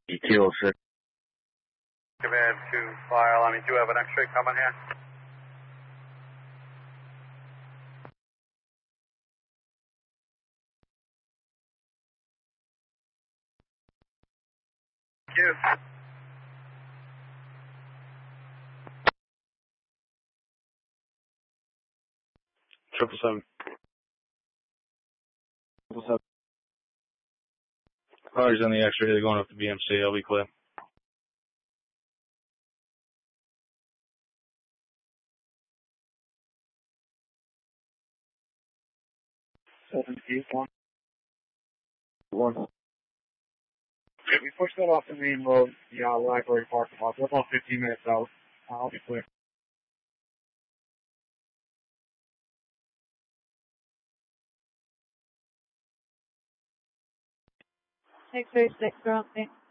E206. Command to file. I mean, do you have an X-ray coming here? Thank you. Triple seven. Cars on the X-ray, they're going up to BMC. I'll be clear. One. Okay, we pushed that off the main road, the library parking lot. We're about 15 minutes out. I'll be clear. 636, Grumpy.